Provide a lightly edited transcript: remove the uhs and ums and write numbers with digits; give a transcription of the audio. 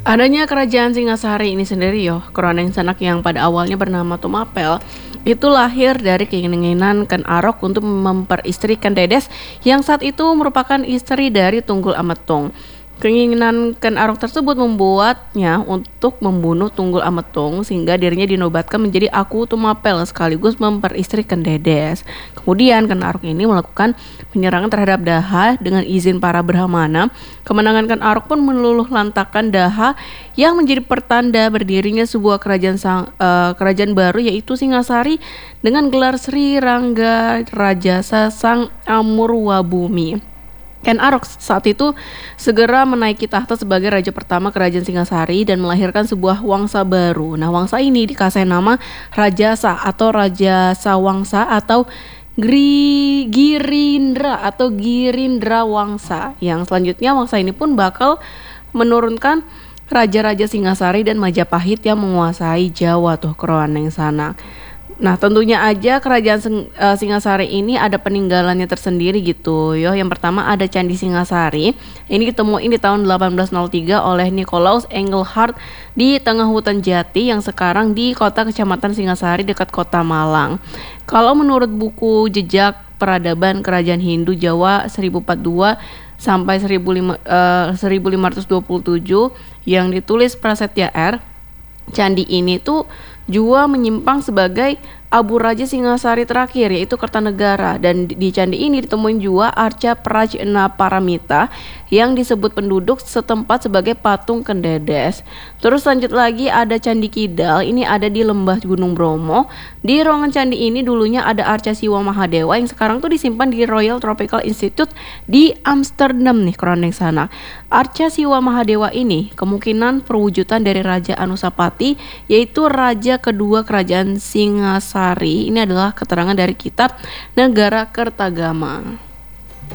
Adanya kerajaan Singasari ini sendiri Kroneng Sanak yang pada awalnya bernama Tumapel, itu lahir dari keinginan Ken Arok untuk memperistrikan Dedes yang saat itu merupakan istri dari Tunggul Ametung. Keinginan Ken Arok tersebut membuatnya untuk membunuh Tunggul Ametung sehingga dirinya dinobatkan menjadi Aku Tumapel sekaligus memperistrikan Dedes. Kemudian Ken Arok ini melakukan penyerangan terhadap Daha dengan izin para Brahmana. Kemenangan Ken Arok pun meluluh lantakan Daha yang menjadi pertanda berdirinya sebuah kerajaan baru yaitu Singasari dengan gelar Sri Rangga Rajasa Sang Amurwabumi. Ken Arok saat itu segera menaiki tahta sebagai raja pertama kerajaan Singasari dan melahirkan sebuah wangsa baru. Nah, wangsa ini dikasih nama Rajasa atau Rajasa Wangsa atau Girindra atau Girindra Wangsa. Yang selanjutnya wangsa ini pun bakal menurunkan raja-raja Singasari dan Majapahit yang menguasai Jawa Kroneng Sanak. Nah, tentunya aja kerajaan Singasari ini ada peninggalannya tersendiri gitu Yang pertama ada Candi Singasari. Ini ditemuin di tahun 1803 oleh Nicolaus Engelhardt di tengah hutan jati yang sekarang di kota kecamatan Singasari dekat kota Malang. Kalau menurut buku Jejak Peradaban Kerajaan Hindu Jawa 1042 sampai 1527 yang ditulis Prasetya R, candi ini tuh juga menyimpang sebagai Abu Raja Singasari terakhir yaitu Kertanegara, dan di candi ini ditemuin juga arca Prajna Paramita yang disebut penduduk setempat sebagai patung Ken Dedes. Terus lanjut lagi ada Candi Kidal, ini ada di lembah Gunung Bromo. Di ruangan candi ini dulunya ada arca Siwa Mahadewa yang sekarang tuh disimpan di Royal Tropical Institute di Amsterdam nih Kroneng Sanak. Arca Siwa Mahadewa ini kemungkinan perwujudan dari Raja Anusapati yaitu raja kedua kerajaan Singasari. Ini adalah keterangan dari kitab Negara Kertagama.